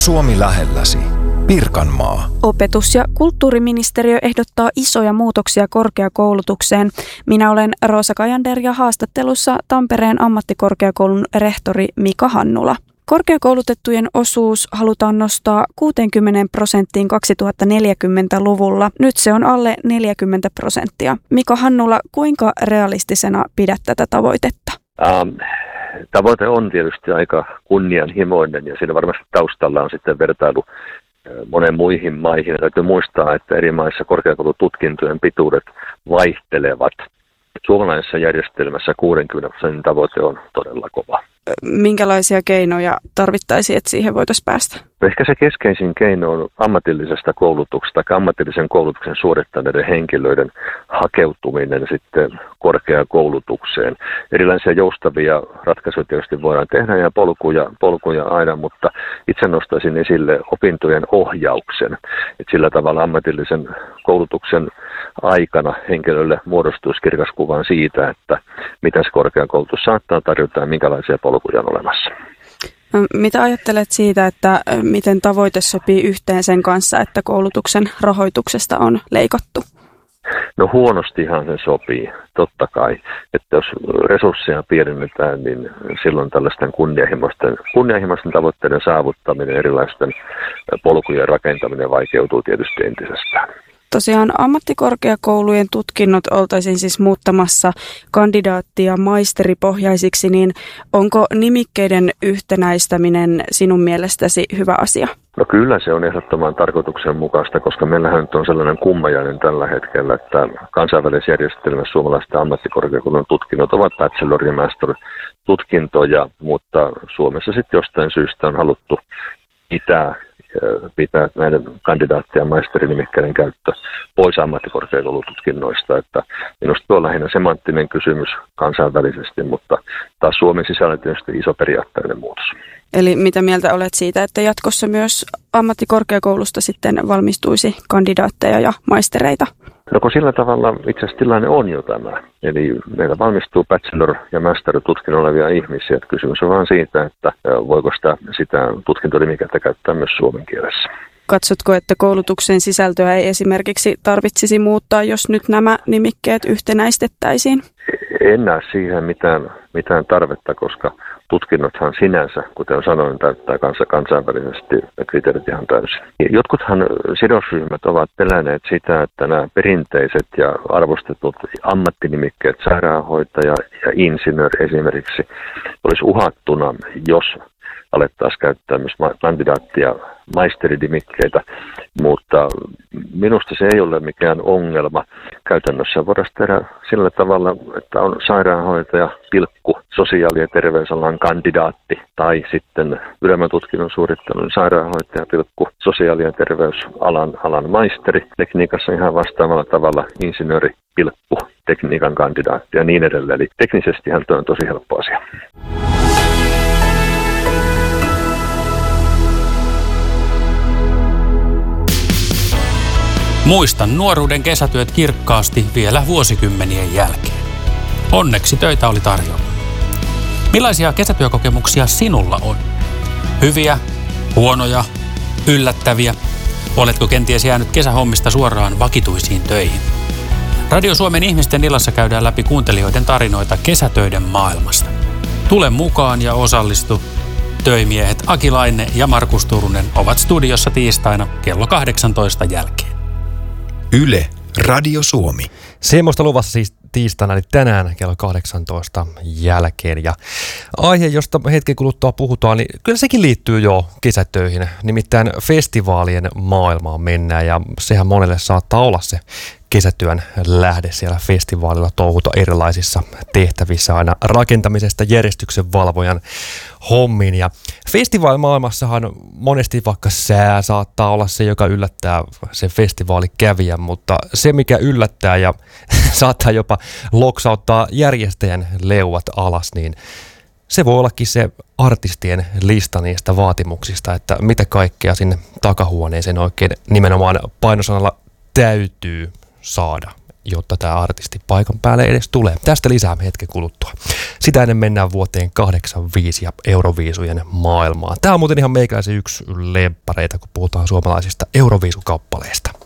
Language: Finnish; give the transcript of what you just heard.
Suomi lähelläsi. Pirkanmaa. Opetus- ja kulttuuriministeriö ehdottaa isoja muutoksia korkeakoulutukseen. Minä olen Roosa Kajander ja haastattelussa Tampereen ammattikorkeakoulun rehtori Mika Hannula. Korkeakoulutettujen osuus halutaan nostaa 60% 2040-luvulla. Nyt se on alle 40%. Mika Hannula, kuinka realistisena pidät tätä tavoitetta? Tavoite on tietysti aika kunnianhimoinen ja siinä varmasti taustalla on sitten vertailu monen muihin maihin. Täytyy muistaa, että eri maissa korkeakoulututkintojen pituudet vaihtelevat. Suomalaisessa järjestelmässä 60% tavoite on todella kova. Minkälaisia keinoja tarvittaisiin, että siihen voitaisiin päästä? Ehkä se keskeisin keino on ammatillisesta koulutuksesta tai ammatillisen koulutuksen suorittaneiden henkilöiden hakeutuminen sitten korkeakoulutukseen. Erilaisia joustavia ratkaisuja tietysti voidaan tehdä ja polkuja aina, mutta itse nostaisin esille opintojen ohjauksen. Että sillä tavalla ammatillisen koulutuksen aikana henkilölle muodostuisi kirkas kuvan siitä, että mitä se korkeakoulutus saattaa tarjota ja minkälaisia polkuja on olemassa. Mitä ajattelet siitä, että miten tavoite sopii yhteen sen kanssa, että koulutuksen rahoituksesta on leikattu? No huonostihan se sopii, totta kai. Että jos resursseja pienennetään, niin silloin tällaisten kunnianhimoisten tavoitteiden saavuttaminen, erilaisten polkujen rakentaminen vaikeutuu tietysti entisestään. Tosiaan ammattikorkeakoulujen tutkinnot oltaisiin siis muuttamassa kandidaatti- ja maisteripohjaisiksi, niin onko nimikkeiden yhtenäistäminen sinun mielestäsi hyvä asia? No kyllä se on ehdottoman tarkoituksenmukaista, koska meillähän nyt on sellainen kummajainen tällä hetkellä, että kansainvälisessä järjestelmässä suomalaiset ammattikorkeakoulun tutkinnot ovat bachelor- ja master-tutkintoja, mutta Suomessa sitten jostain syystä on haluttu pitää näiden kandidaatti- ja maisterinimikkeiden käyttö pois ammattikorkeakoulututkinnoista. Että minusta tuo on lähinnä semanttinen kysymys kansainvälisesti, mutta taas Suomen sisällä tietysti iso periaatteellinen muutos. Eli mitä mieltä olet siitä, että jatkossa myös ammattikorkeakoulusta sitten valmistuisi kandidaatteja ja maistereita? No kun sillä tavalla itse asiassa tilanne on jo tämä. Eli meillä valmistuu bachelor- ja master-tutkinnon olevia ihmisiä. Että kysymys on vain siitä, että voiko sitä tutkintonimikettä käyttää myös suomen kielessä. Katsotko, että koulutuksen sisältöä ei esimerkiksi tarvitsisi muuttaa, jos nyt nämä nimikkeet yhtenäistettäisiin? En näe siihen mitään tarvetta, koska tutkinnothan sinänsä, kuten sanoin, täyttää kansainvälisesti kriteerit ihan täysin. Jotkuthan sidosryhmät ovat pelänneet sitä, että nämä perinteiset ja arvostetut ammattinimikkeet, sairaanhoitaja ja insinööri esimerkiksi, olisi uhattuna, jos alettaisiin käyttää myös kandidaatti- ja maisteridimikkeitä, mutta minusta se ei ole mikään ongelma. Käytännössä voidaan tehdä sillä tavalla, että on sairaanhoitaja, sosiaali- ja terveysalan kandidaatti tai sitten ylemmän tutkinnon suorittanut sairaanhoitaja, sosiaali- ja terveysalan maisteri, tekniikassa ihan vastaavalla tavalla insinööri, tekniikan kandidaatti ja niin edelleen. Eli teknisestihän tuo on tosi helppo asia. Muistan nuoruuden kesätyöt kirkkaasti vielä vuosikymmenien jälkeen. Onneksi töitä oli tarjolla. Millaisia kesätyökokemuksia sinulla on? Hyviä, huonoja, yllättäviä? Oletko kenties jäänyt kesähommista suoraan vakituisiin töihin? Radio Suomen ihmisten illassa käydään läpi kuuntelijoiden tarinoita kesätöiden maailmasta. Tule mukaan ja osallistu. Töimiehet Aki Laine ja Markus Turunen ovat studiossa tiistaina kello 18 jälkeen. Yle, Radio Suomi. Semmoista luvassa siis tiistaina, eli tänään kello 18 jälkeen. Ja aihe, josta hetken kuluttua puhutaan, niin kyllä sekin liittyy jo kesätöihin. Nimittäin festivaalien maailmaan mennään ja sehän monelle saattaa olla se kesätyön lähde siellä festivaalilla touhuta erilaisissa tehtävissä aina rakentamisesta järjestyksen valvojan hommiin. Ja festivaalimaailmassahan monesti vaikka sää saattaa olla se, joka yllättää sen festivaalikävijän, mutta se mikä yllättää ja saattaa jopa loksauttaa järjestäjän leuat alas, niin se voi ollakin se artistien lista niistä vaatimuksista, että mitä kaikkea sinne takahuoneeseen oikein nimenomaan painosanalla täytyy saada. jotta tämä artisti paikan päälle edes tulee. Tästä lisää hetken kuluttua. Sitä ennen mennään vuoteen 85 ja Euroviisujen maailmaan. Tämä on muuten ihan meikäläisen yksi lemppareita, kun puhutaan suomalaisista Euroviisukappaleista.